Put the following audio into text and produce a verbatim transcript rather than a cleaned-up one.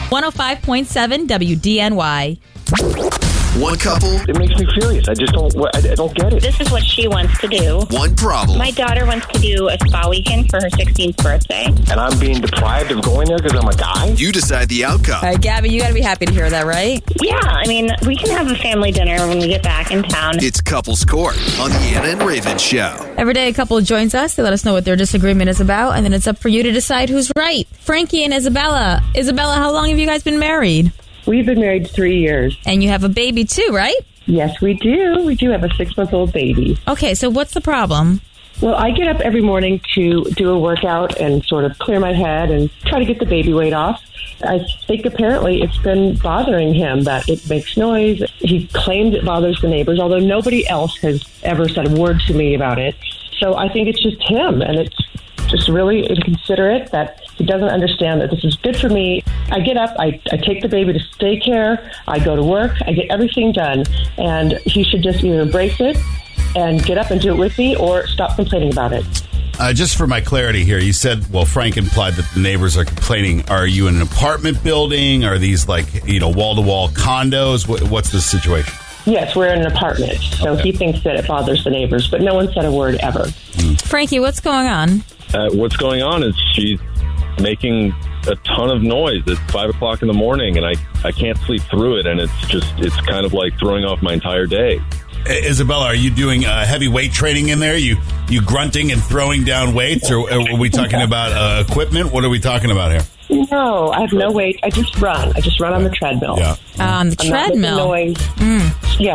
one oh five point seven W D N Y. One couple. It makes me furious. I just don't. I don't get it. This is what she wants to do. One problem. My daughter wants to do a spa weekend for her sixteenth birthday. And I'm being deprived of going there because I'm a guy? You decide the outcome. All right, Gabby, you got to be happy to hear that, right? Yeah, I mean, we can have a family dinner when we get back in town. It's Couples Court on the Anna and Raven Show. Every day a couple joins us. They let us know what their disagreement is about, and then it's up for you to decide who's right. Frankie and Isabella. Isabella, how long have you guys been married? We've been married three years. And you have a baby too, right? Yes, we do. We do have a six-month-old baby. Okay, so what's the problem? Well, I get up every morning to do a workout and sort of clear my head and try to get the baby weight off. I think apparently it's been bothering him that it makes noise. He claims it bothers the neighbors, although nobody else has ever said a word to me about it. So I think it's just him, and it's just really inconsiderate that he doesn't understand that this is good for me. I get up, I, I take the baby to daycare, I go to work, I get everything done, and he should just either embrace it and get up and do it with me or stop complaining about it. Uh, just for my clarity here, you said, well, Frank implied that the neighbors are complaining. Are you in an apartment building? Are these like, you know, wall-to-wall condos? What, what's the situation? Yes, we're in an apartment, so Okay. he thinks that it bothers the neighbors, but no one said a word ever. Frankie, what's going on? Uh, what's going on is she's making a ton of noise at five o'clock in the morning, and I, I can't sleep through it, and it's just, it's kind of like throwing off my entire day. Isabella, are you doing uh, heavy weight training in there? You you grunting and throwing down weights, or are we talking about uh, equipment? What are we talking about here? No, I have no weight. I just run. I just run on the treadmill. Yeah. Uh, on the I'm not making treadmill. noise. Mm. Yeah,